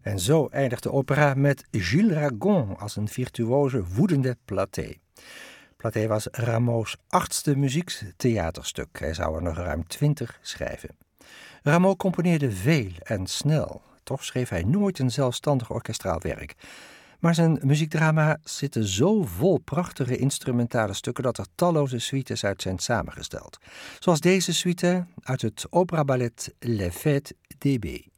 En zo eindigt de opera met Gilles Ragon als een virtuoze, woedende Platé. Platé was Rameau's 8e muziektheaterstuk. Hij zou er nog ruim 20 schrijven. Rameau componeerde veel en snel. Toch schreef hij nooit een zelfstandig orkestraal werk. Maar zijn muziekdrama zitten zo vol prachtige instrumentale stukken dat er talloze suites uit zijn samengesteld. Zoals deze suite uit het operaballet Les Fêtes d'Hébé.